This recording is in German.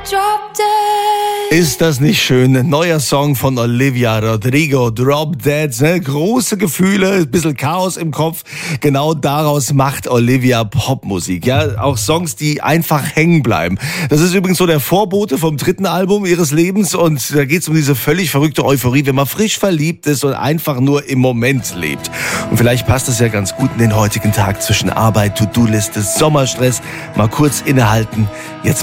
Drop Dead. Ist das nicht schön? Ein neuer Song von Olivia Rodrigo, Drop Dead. Ne? Große Gefühle, ein bisschen Chaos im Kopf. Genau daraus macht Olivia Popmusik. Ja, auch Songs, die einfach hängen bleiben. Das ist übrigens so der Vorbote vom 3. Album ihres Lebens. Und da geht es um diese völlig verrückte Euphorie, wenn man frisch verliebt ist und einfach nur im Moment lebt. Und vielleicht passt das ja ganz gut in den heutigen Tag zwischen Arbeit, To-Do-Liste, Sommerstress. Mal kurz innehalten. Jetzt